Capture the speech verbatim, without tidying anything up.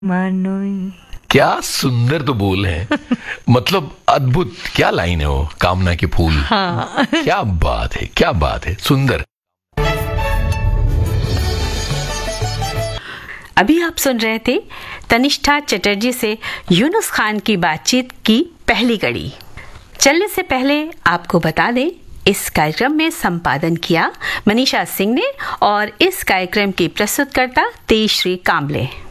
मानो। क्या सुंदर तो बोल है। मतलब अद्भुत, क्या लाइन है वो, कामना के फूल। हाँ। क्या बात है, क्या बात है, सुंदर। अभी आप सुन रहे थे तनिष्ठा चटर्जी से यूनुस खान की बातचीत की पहली कड़ी। चलने से पहले आपको बता दें, इस कार्यक्रम में संपादन किया मनीषा सिंह ने और इस कार्यक्रम की प्रस्तुतकर्ता तेजश्री कामले।